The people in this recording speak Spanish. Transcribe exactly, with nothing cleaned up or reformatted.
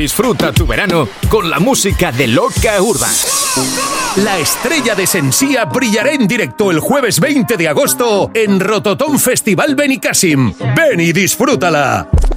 Disfruta tu verano con la música de Loca Urban. La estrella de Sensía brillará en directo el jueves veinte de agosto en Rototom Festival Benicàssim. Ven y disfrútala.